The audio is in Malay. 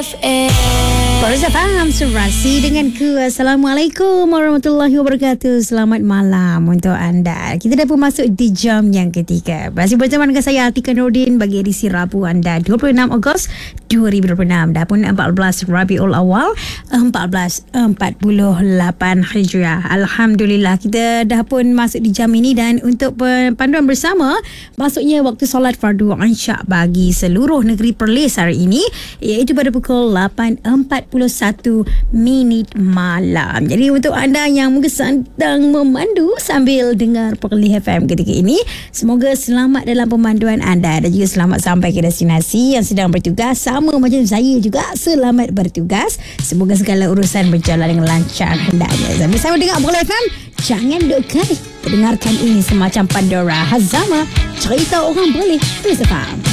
FM. Baru saya faham Surasi denganku. Assalamualaikum warahmatullahi wabarakatuh. Selamat malam untuk anda. Kita dah pun masuk di jam yang ketiga. Masih bersama dengan saya Atika Nordin bagi edisi Rabu anda 26 Ogos 2026. Dah pun 14 Rabiul Awal 1448 Hijriah. Alhamdulillah kita dah pun masuk di jam ini, dan untuk panduan bersama masuknya waktu solat fardu Isya bagi seluruh negeri Perlis hari ini, iaitu pada pukul 8.41 malam. Jadi untuk anda yang mungkin sedang memandu sambil dengar Perlis FM ketika ini, semoga selamat dalam pemanduan anda dan juga selamat sampai ke destinasi. Yang sedang bertugas sama macam saya juga, selamat bertugas. Semoga segala urusan berjalan dengan lancar hendaknya. Sambil saya dengar Perlis FM, jangan dukai dengarkan ini semacam Pandora Hazama, cerita orang boleh. Perlis FM.